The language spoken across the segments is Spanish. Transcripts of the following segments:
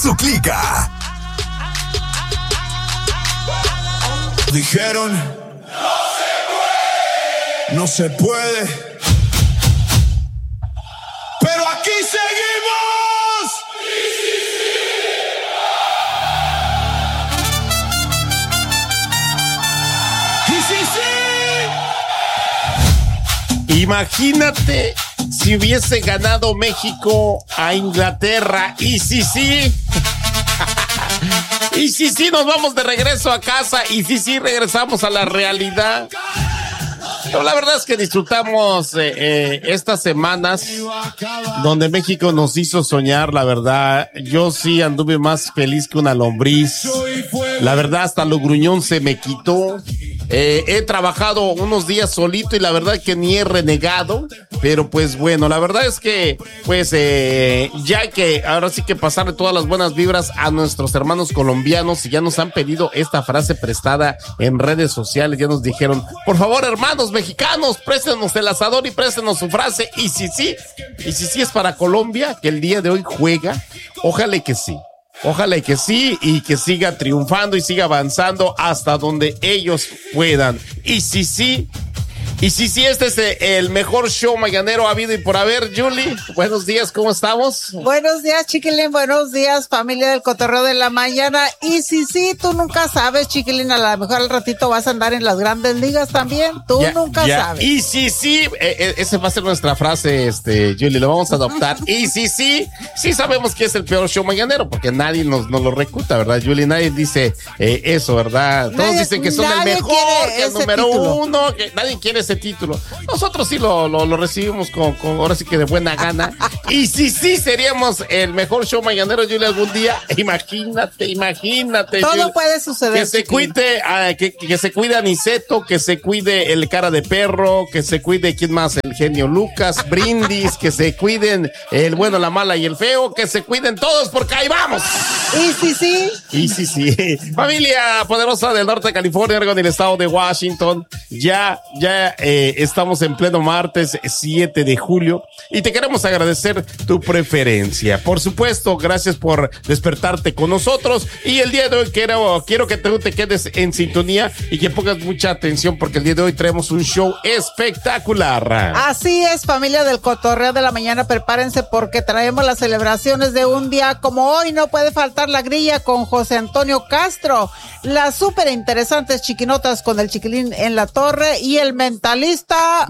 su clica. Dijeron, no se puede, pero aquí seguimos. Y sí, sí. Imagínate si hubiese ganado México a Inglaterra. Y sí, sí. Y sí, sí, nos vamos de regreso a casa. Y sí, sí, regresamos a la realidad. Pero la verdad es que disfrutamos estas semanas donde México nos hizo soñar, la verdad. Yo sí anduve más feliz que una lombriz. La verdad, hasta lo gruñón se me quitó. He trabajado unos días solito y la verdad que ni he renegado. Pero pues bueno, la verdad es que pues ya hay que ahora sí que pasarle todas las buenas vibras a nuestros hermanos colombianos y ya nos han pedido esta frase prestada en redes sociales. Ya nos dijeron, por favor, hermanos mexicanos, préstenos el asador y préstenos su frase. Y si sí es para Colombia, que el día de hoy juega, ojalá y que sí. Ojalá y que sí, y que siga triunfando y siga avanzando hasta donde ellos puedan. Y sí, este es el mejor show mañanero habido y por haber. Julie, buenos días, ¿cómo estamos? Buenos días, Chiquilín, buenos días, familia del Cotorreo de la Mañana. Y sí, tú nunca sabes, Chiquilín, a lo mejor al ratito vas a andar en las grandes ligas también, tú nunca sabes. Y sí, esa va a ser nuestra frase, Julie, lo vamos a adoptar. Y sí sabemos que es el peor show mañanero, porque nadie nos lo recuta, ¿verdad, Julie? Nadie dice eso, ¿verdad? Todos dicen que son el mejor, que el número uno, que nadie quiere ese título. Nosotros sí lo recibimos con ahora sí que de buena gana. Y sí seríamos el mejor show mañanero, Julia, algún día. Imagínate. Todo Julia, puede suceder. Que se cuide, que se cuide Aniceto, que se cuide el cara de perro, que se cuide, ¿quién más? El genio Lucas, Brindis, que se cuiden el bueno, la mala y el feo, que se cuiden todos porque ahí vamos. Y sí. Familia poderosa del norte de California, Oregon y el estado de Washington, ya estamos en pleno martes 7 de julio y te queremos agradecer tu preferencia. Por supuesto, gracias por despertarte con nosotros y el día de hoy quiero que tú te quedes en sintonía y que pongas mucha atención porque el día de hoy traemos un show espectacular. Así es, familia del Cotorreo de la Mañana, prepárense porque traemos las celebraciones de un día como hoy. No puede faltar la grilla con José Antonio Castro, las súper interesantes chiquinotas con el Chiquilín en la torre y el mentalista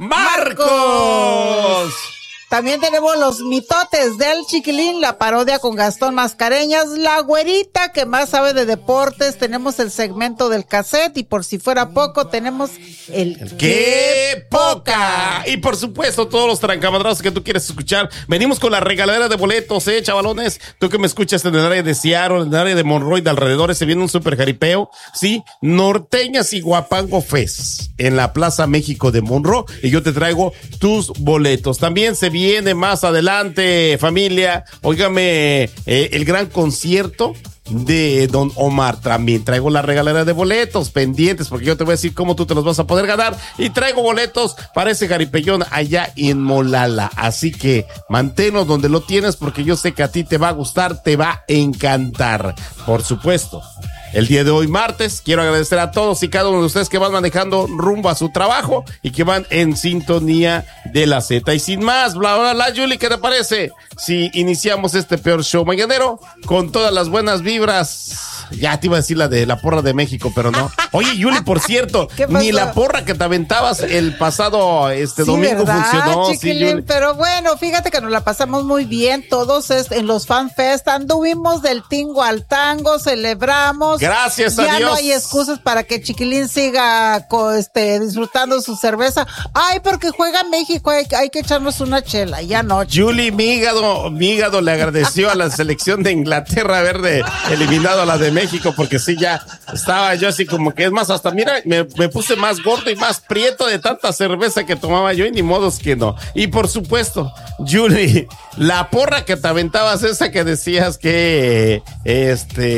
Marcos. También tenemos los mitotes del Chiquilín, la parodia con Gastón Mascareñas, la güerita que más sabe de deportes, tenemos el segmento del cassette y por si fuera poco tenemos el ¡Qué poca! Y por supuesto todos los trancamadrazos que tú quieres escuchar. Venimos con la regaladera de boletos, chavalones. Tú que me escuchas en el área de Seattle, en el área de Monroe, de alrededores, se viene un super jaripeo, ¿sí? Norteñas y Guapango Fest en la Plaza México de Monroe y yo te traigo tus boletos. También se viene más adelante, familia, óigame, el gran concierto de Don Omar. También traigo la regalera de boletos pendientes porque yo te voy a decir cómo tú te los vas a poder ganar y traigo boletos para ese jaripellón allá en Molala, así que manténnos donde lo tienes porque yo sé que a ti te va a gustar, te va a encantar. Por supuesto, el día de hoy, martes, quiero agradecer a todos y cada uno de ustedes que van manejando rumbo a su trabajo y que van en sintonía de la Z. Y sin más, bla, Julie, ¿qué te parece si iniciamos este peor show mañanero con todas las buenas vibras? Ya te iba a decir la de la porra de México, pero no. Oye, Julie, por cierto, ni la porra que te aventabas el pasado domingo ¿verdad, funcionó. Chiquilín? Sí, pero bueno, fíjate que nos la pasamos muy bien todos en los Fan Fest. Anduvimos del tingo al tango, celebramos. Gracias a Dios. Ya no hay excusas para que Chiquilín siga disfrutando su cerveza. Ay, porque juega México, hay que echarnos una chela. Ya no, Chiquilín. Julie, mi hígado le agradeció a la selección de Inglaterra haber eliminado a la de México, porque sí, ya estaba yo así como que es más, hasta mira, me puse más gordo y más prieto de tanta cerveza que tomaba yo y ni modos que no. Y por supuesto, Julie, la porra que te aventabas, esa que decías que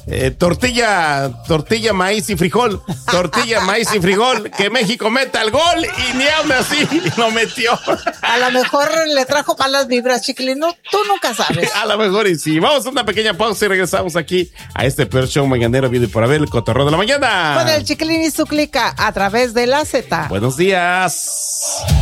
tortilla, maíz y frijol. Tortilla, maíz y frijol. Que México meta el gol y ni aún así lo metió. A lo mejor le trajo malas vibras, Chiquilín. No, tú nunca sabes. A lo mejor y sí. Vamos a una pequeña pausa y regresamos aquí a este peor show mañanero, habido y por haber, el cotorreo de la mañana. Con el Chiquilín y su clica a través de la Z. Buenos días.